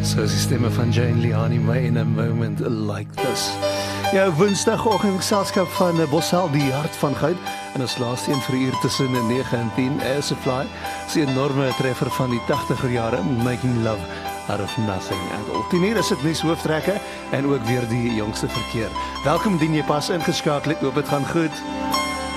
So is die stemme van Jane Liani, my in a moment like this. Ja, woensdagoggend geselskap van Bossel, die hart van goud. En ons laaste een vir uur tussen 9 en 10, Air Supply. Is 'n enorme treffer van die 80er jare, Making Love Out of Nothing at All. 10 uur is dit nuus hooftrekke en ook weer die jongste verkeer. Welkom, dien jy pas ingeskakel het, hoop dit gaan goed.